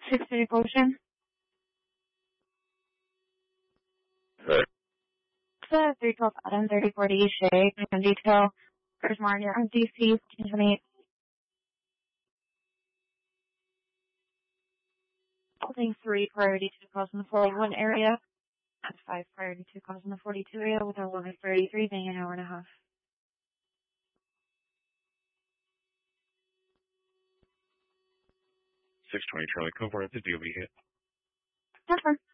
6-3 Ocean. Right. 312 Adam 3040 Shay. In detail. First Martin on DC 28. Holding 3 priority 2 calls in the 401 area. And 5 priority 2 calls in the 42 area with our 1133 being an hour and a half. 620 Charlie Covert, the DOB hit. Confirm.